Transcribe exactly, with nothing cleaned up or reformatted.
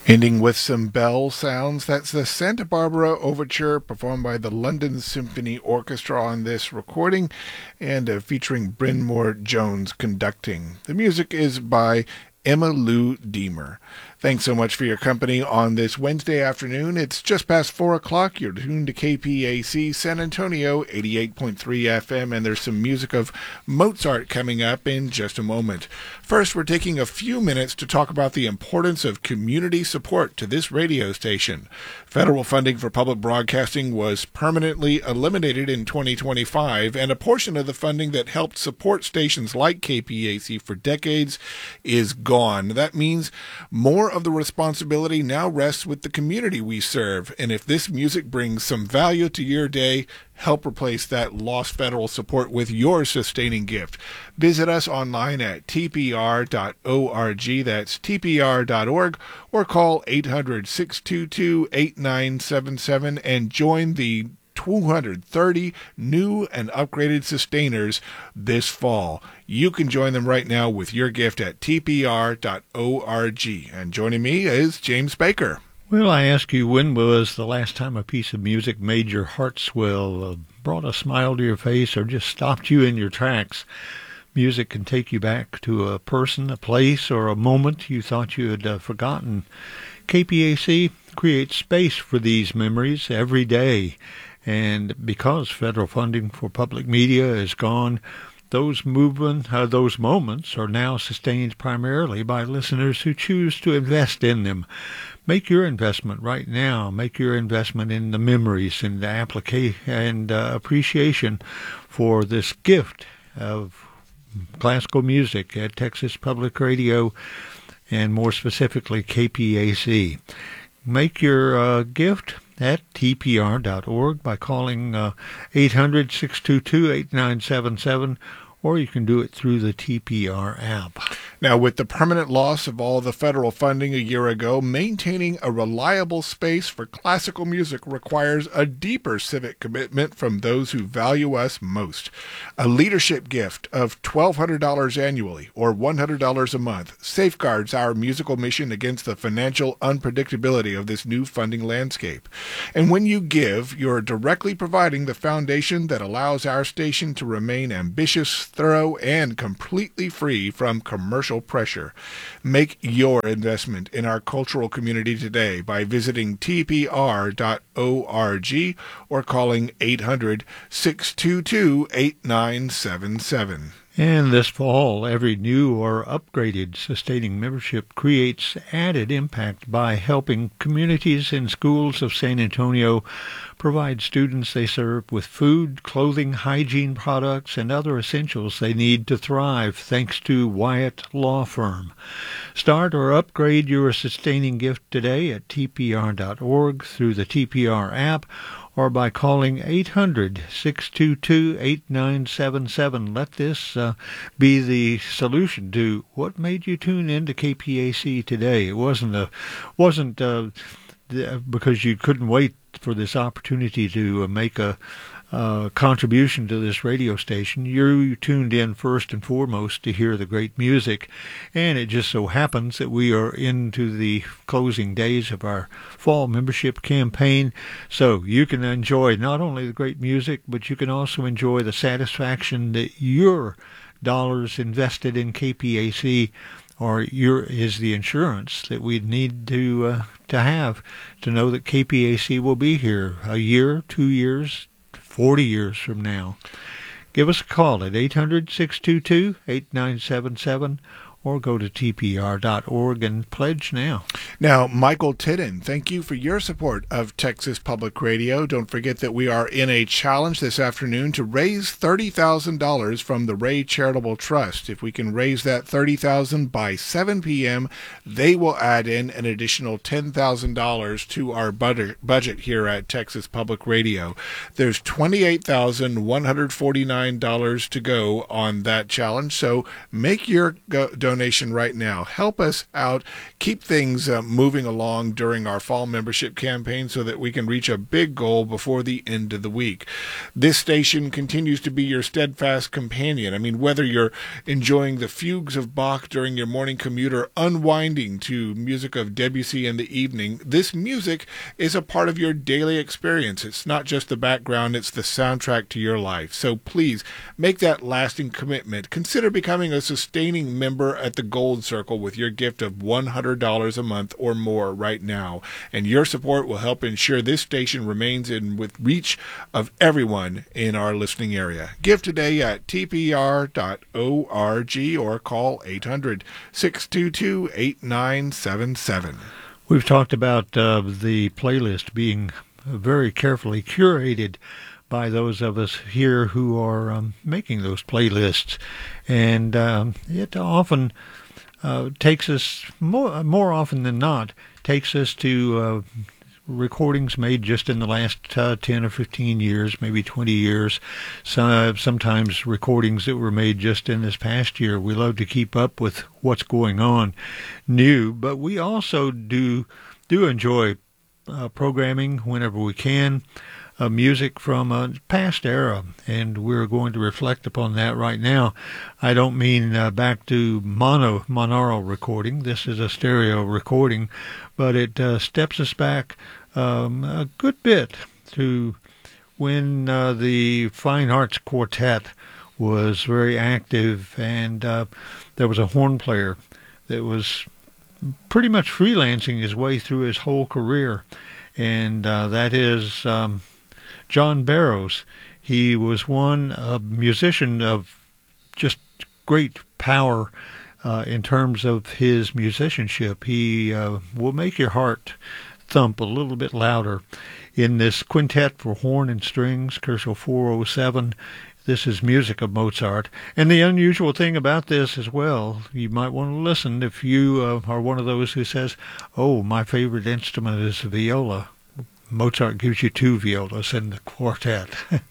Ending with some bell sounds, that's the Santa Barbara Overture performed by the London Symphony Orchestra on this recording and uh, featuring Bryn Mawr Jones conducting. The music is by Emma Lou Deemer. Thanks so much for your company on this Wednesday afternoon. It's just past four o'clock. You're tuned to K P A C San Antonio, eighty-eight point three F M, and there's some music of Mozart coming up in just a moment. First, we're taking a few minutes to talk about the importance of community support to this radio station. Federal funding for public broadcasting was permanently eliminated in twenty twenty-five, and a portion of the funding that helped support stations like K P A C for decades is gone. That means more of the responsibility now rests with the community we serve, and if this music brings some value to your day, help replace that lost federal support with your sustaining gift. Visit us online at T P R dot org, that's T P R dot org, or call eight hundred, six two two, eight nine seven seven and join the two hundred thirty new and upgraded sustainers this fall. You can join them right now with your gift at T P R dot org. And joining me is James Baker. Well, I ask you, when was the last time a piece of music made your heart swell, uh, brought a smile to your face, or just stopped you in your tracks? Music can take you back to a person, a place, or a moment you thought you had uh, forgotten. K P A C creates space for these memories every day. And because federal funding for public media is gone, those movement, uh, those moments are now sustained primarily by listeners who choose to invest in them. Make your investment right now. Make your investment in the memories and the application and uh, appreciation for this gift of classical music at Texas Public Radio, and more specifically K P A C. Make your uh, gift at T P R dot org by calling uh, eight hundred, six two two, eight nine seven seven, or you can do it through the T P R app. Now, with the permanent loss of all the federal funding a year ago, maintaining a reliable space for classical music requires a deeper civic commitment from those who value us most. A leadership gift of twelve hundred dollars annually, or one hundred dollars a month, safeguards our musical mission against the financial unpredictability of this new funding landscape. And when you give, you're directly providing the foundation that allows our station to remain ambitious, thorough, and completely free from commercial pressure. Make your investment in our cultural community today by visiting T P R dot org or calling eight hundred, six two two, eight nine seven seven. And this fall, every new or upgraded sustaining membership creates added impact by helping communities and schools of San Antonio provide students they serve with food, clothing, hygiene products, and other essentials they need to thrive, thanks to Wyatt Law Firm. Start or upgrade your sustaining gift today at T P R dot org through the T P R app, or by calling eight hundred, six two two, eight nine seven seven. Let this uh, be the solution to what made you tune into K P A C today. It wasn't a, wasn't uh, because you couldn't wait for this opportunity to uh, make a uh, contribution to this radio station. You tuned in first and foremost to hear the great music, and it just so happens that we are into the closing days of our fall membership campaign, so you can enjoy not only the great music, but you can also enjoy the satisfaction that your dollars invested in K P A C or your is the insurance that we need to uh, to have to know that K P A C will be here a year, two years, forty years from now. Give us a call at eight hundred, six two two, eight nine seven seven, or go to T P R dot org and pledge now. Now, Michael Tidden, thank you for your support of Texas Public Radio. Don't forget that we are in a challenge this afternoon to raise thirty thousand dollars from the Ray Charitable Trust. If we can raise that thirty thousand dollars by seven p.m., they will add in an additional ten thousand dollars to our budget here at Texas Public Radio. There's twenty-eight thousand one hundred forty-nine dollars to go on that challenge, so make your go- donation right now. Help us out. Keep things uh, moving along during our fall membership campaign so that we can reach a big goal before the end of the week. This station continues to be your steadfast companion. I mean, whether you're enjoying the fugues of Bach during your morning commute or unwinding to music of Debussy in the evening, this music is a part of your daily experience. It's not just the background, it's the soundtrack to your life. So please make that lasting commitment. Consider becoming a sustaining member at the Gold Circle with your gift of one hundred dollars a month or more right now. And your support will help ensure this station remains in with reach of everyone in our listening area. Give today at T P R dot org or call eight hundred, six two two, eight nine seven seven. We've talked about uh, the playlist being very carefully curated by those of us here who are um, making those playlists, and um, it often uh, takes us more more often than not takes us to uh, recordings made just in the last uh, ten or fifteen years, maybe twenty years. So, sometimes recordings that were made just in this past year. We love to keep up with what's going on new, but we also do do enjoy uh, programming whenever we can. Uh, music from a past era, and we're going to reflect upon that right now. I don't mean uh, back to mono monaural recording. This is a stereo recording, but it uh, steps us back um, a good bit to when uh, the Fine Arts Quartet was very active, and uh, there was a horn player that was pretty much freelancing his way through his whole career, and uh, that is um, John Barrows. He was one a musician of just great power uh, in terms of his musicianship. He uh, will make your heart thump a little bit louder. In this quintet for horn and strings, Kerschel four oh seven, this is music of Mozart. And the unusual thing about this as well, you might want to listen if you uh, are one of those who says, oh, my favorite instrument is the viola. Mozart gives you two violas in the quartet.